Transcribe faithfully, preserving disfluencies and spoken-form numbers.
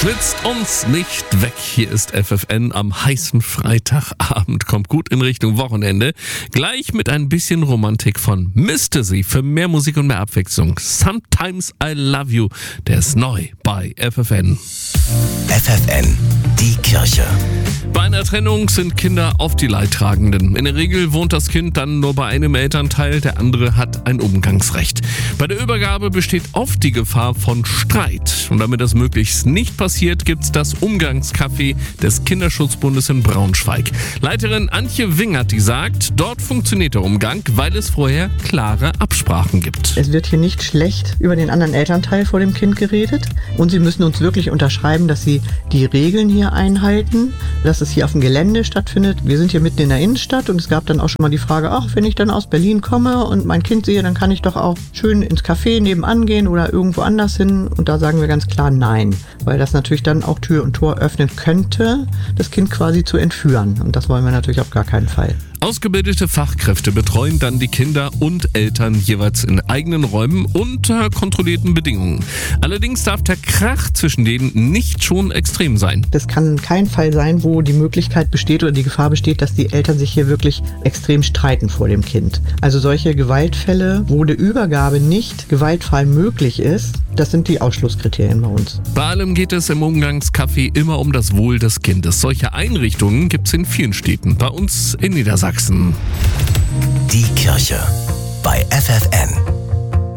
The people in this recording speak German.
Schwitzt uns nicht weg. Hier ist F F N am heißen Freitagabend. Kommt gut in Richtung Wochenende. Gleich mit ein bisschen Romantik von Mystery für mehr Musik und mehr Abwechslung. Sometimes I Love You. Der ist neu bei F F N. F F N, die Kirche. Bei einer Trennung sind Kinder oft die Leidtragenden. In der Regel wohnt das Kind dann nur bei einem Elternteil, der andere hat ein Umgangsrecht. Bei der Übergabe besteht oft die Gefahr von Streit. Und damit das möglichst nicht passiert, gibt's das Umgangscafé des Kinderschutzbundes in Braunschweig. Leiterin Antje Wingert, die sagt, dort funktioniert der Umgang, weil es vorher klare Absprachen gibt. Es wird hier nicht schlecht über den anderen Elternteil vor dem Kind geredet. Und sie müssen uns wirklich unterschreiben, dass sie die Regeln hier einhalten, dass es hier auf dem Gelände stattfindet. Wir sind hier mitten in der Innenstadt und es gab dann auch schon mal die Frage, ach, wenn ich dann aus Berlin komme und mein Kind sehe, dann kann ich doch auch schön ins Café nebenan gehen oder irgendwo anders hin. Und da sagen wir ganz klar nein, weil das natürlich dann auch Tür und Tor öffnen könnte, das Kind quasi zu entführen. Und das wollen wir natürlich auf gar keinen Fall. Ausgebildete Fachkräfte betreuen dann die Kinder und Eltern jeweils in eigenen Räumen unter kontrollierten Bedingungen. Allerdings darf der Krach zwischen denen nicht schon extrem sein. Das kann kein Fall sein, wo die Möglichkeit besteht oder die Gefahr besteht, dass die Eltern sich hier wirklich extrem streiten vor dem Kind. Also solche Gewaltfälle, wo die Übergabe nicht gewaltfrei möglich ist, das sind die Ausschlusskriterien bei uns. Bei allem geht es im Umgangscafé immer um das Wohl des Kindes. Solche Einrichtungen gibt es in vielen Städten, bei uns in Niedersachsen. Die Kirche bei F F N.